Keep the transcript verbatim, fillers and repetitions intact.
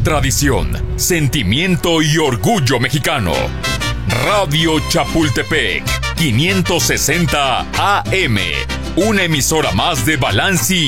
tradición, sentimiento y orgullo mexicano. Radio Chapultepec, quinientos sesenta A M, una emisora más de Balanci